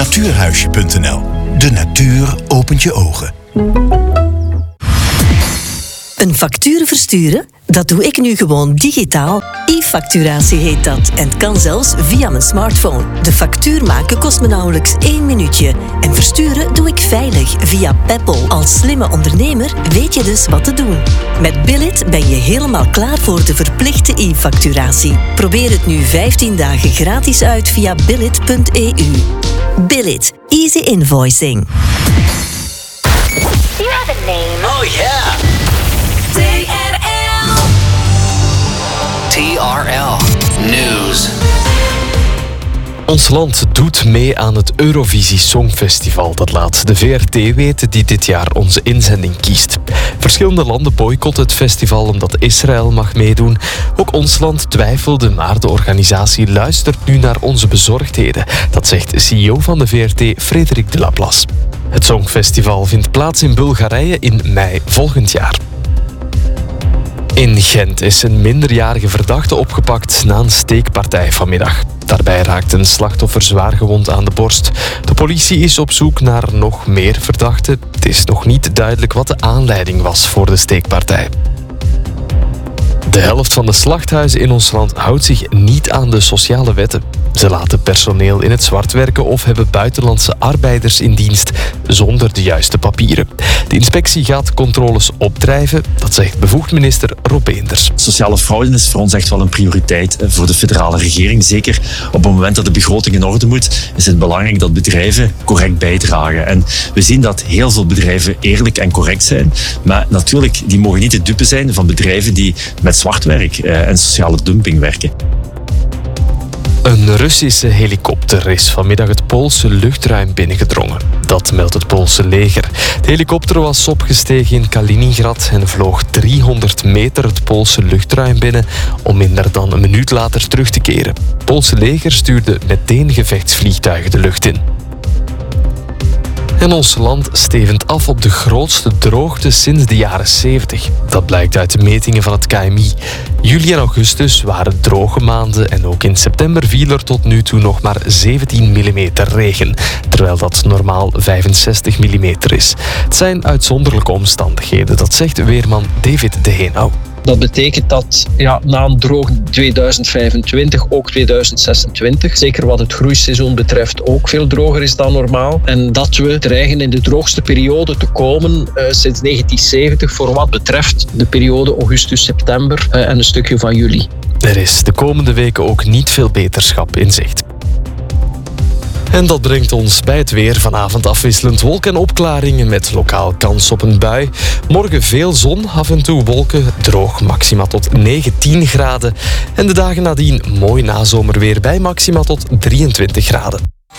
Natuurhuisje.nl. De natuur opent je ogen. Een factuur versturen? Dat doe ik nu gewoon digitaal. E-facturatie heet dat en kan zelfs via mijn smartphone. De factuur maken kost me nauwelijks 1 minuutje. En versturen doe ik veilig via Peppol. Als slimme ondernemer weet je dus wat te doen. Met Billit ben je helemaal klaar voor de verplichte e-facturatie. Probeer het nu 15 dagen gratis uit via billit.eu. Billit. Easy invoicing. You have a name. Oh yeah! TRL News. Ons land doet mee aan het Eurovisie Songfestival. Dat laat de VRT weten die dit jaar onze inzending kiest. Verschillende landen boycotten het festival omdat Israël mag meedoen. Ook ons land twijfelde, maar de organisatie luistert nu naar onze bezorgdheden. Dat zegt CEO van de VRT, Frederik de Laplace. Het Songfestival vindt plaats in Bulgarije in mei volgend jaar. In Gent is een minderjarige verdachte opgepakt na een steekpartij vanmiddag. Daarbij raakte een slachtoffer zwaargewond aan de borst. De politie is op zoek naar nog meer verdachten. Het is nog niet duidelijk wat de aanleiding was voor de steekpartij. De helft van de slachthuizen in ons land houdt zich niet aan de sociale wetten. Ze laten personeel in het zwart werken of hebben buitenlandse arbeiders in dienst zonder de juiste papieren. De inspectie gaat controles opdrijven, dat zegt bevoegd minister Rob Beenders. Sociale fraude is voor ons echt wel een prioriteit voor de federale regering. Zeker op het moment dat de begroting in orde moet, is het belangrijk dat bedrijven correct bijdragen. En we zien dat heel veel bedrijven eerlijk en correct zijn, maar natuurlijk, die mogen niet de dupe zijn van bedrijven die met zwartwerk en sociale dumping werken. Een Russische helikopter is vanmiddag het Poolse luchtruim binnengedrongen. Dat meldt het Poolse leger. De helikopter was opgestegen in Kaliningrad en vloog 300 meter het Poolse luchtruim binnen om minder dan een minuut later terug te keren. Het Poolse leger stuurde meteen gevechtsvliegtuigen de lucht in. En ons land stevend af op de grootste droogte sinds de jaren 70. Dat blijkt uit de metingen van het KMI. Juli en augustus waren droge maanden en ook in september viel er tot nu toe nog maar 17 mm regen, terwijl dat normaal 65 mm is. Het zijn uitzonderlijke omstandigheden, dat zegt weerman David de Heenau. Dat betekent dat na een droog 2025 ook 2026, zeker wat het groeiseizoen betreft, ook veel droger is dan normaal. En dat we dreigen in de droogste periode te komen sinds 1970 voor wat betreft de periode augustus-september en een stukje van juli. Er is de komende weken ook niet veel beterschap in zicht. En dat brengt ons bij het weer. Vanavond afwisselend wolken en opklaringen met lokaal kans op een bui. Morgen veel zon, af en toe wolken, droog, maxima tot 19 graden. En de dagen nadien mooi nazomerweer bij maxima tot 23 graden.